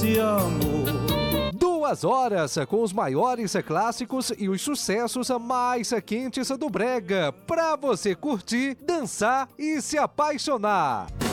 esse amor. 2 horas com os maiores clássicos e os sucessos mais quentes do brega, pra você curtir, dançar e se apaixonar.